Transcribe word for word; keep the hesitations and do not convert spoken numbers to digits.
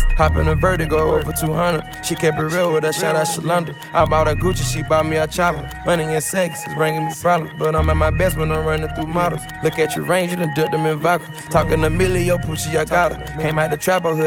Hop in a Vertigo over two hundred. She kept it real with a shout out Shalonda. I bought a Gucci, she bought me a chopper. Money and sex is bringing me problems, but I'm at my best when I'm running through models. Look at your range, you done dipped them in vodka. Talking a million, yo, Poochie, I got her. Came out the trap, I hood.